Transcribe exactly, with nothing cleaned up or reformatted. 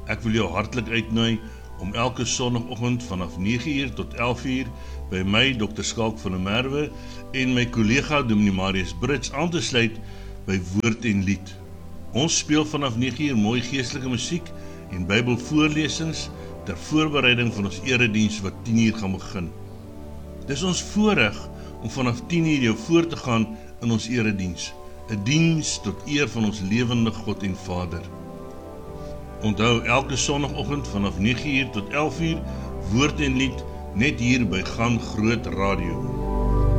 Ek wil jou hartlik uitnooi om elke sondagoggend vanaf nege uur tot elf uur by my, dokter Skalk van der Merwe, en my kollega Dominee Marius Brits aan te sluit by Woord en Lied. Ons speel vanaf nege uur mooi geestelike musiek en Bybelvoorlesings ter voorbereiding van ons erediens wat tien uur gaan begin. Dis ons voorreg om vanaf tien uur jou voor te gaan in ons erediens, 'n diens tot eer van ons lewende God en Vader. Onthou elke sondagoggend vanaf nege uur tot elf uur, Woord en Lied, net hier by Gaan Groot Radio.